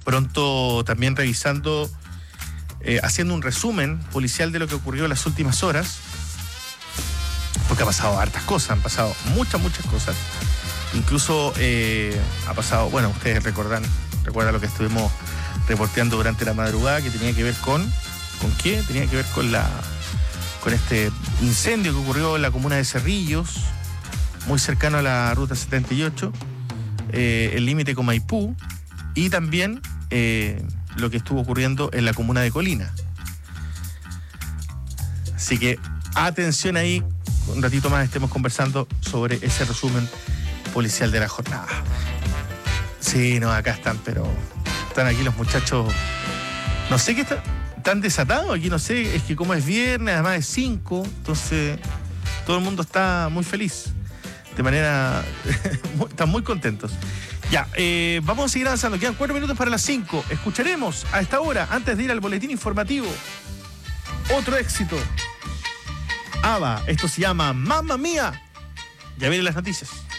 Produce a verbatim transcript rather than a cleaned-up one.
pronto también revisando, eh, haciendo un resumen policial de lo que ocurrió en las últimas horas, porque ha pasado hartas cosas, han pasado muchas, muchas cosas. Incluso eh, ha pasado, bueno, ustedes recordan, recuerdan lo que estuvimos reporteando durante la madrugada, que tenía que ver con, ¿con qué? Tenía que ver con la, con este incendio que ocurrió en la comuna de Cerrillos, muy cercano a la ruta setenta y ocho, eh, el límite con Maipú, y también eh, lo que estuvo ocurriendo en la comuna de Colina. Así que atención ahí, un ratito más estemos conversando sobre ese resumen policial de la jornada. Sí, no, acá están, pero están aquí los muchachos, no sé qué están, están desatados aquí, no sé, es que como es viernes, además es cinco, entonces todo el mundo está muy feliz, de manera, están muy contentos. Ya, eh, vamos a seguir avanzando, quedan cuatro minutos para las cinco, escucharemos a esta hora, antes de ir al boletín informativo, otro éxito, ABBA, esto se llama Mamma Mía, ya vienen las noticias.